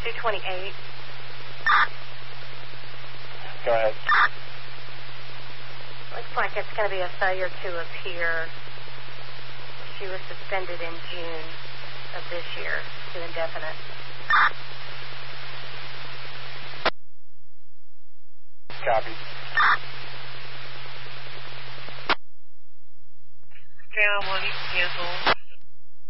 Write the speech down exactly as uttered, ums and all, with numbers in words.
two twenty-eight. Go ahead. Looks like it's going to be a failure to appear. She was suspended in June of this year to indefinite. Copy. Phantom one, you can cancel.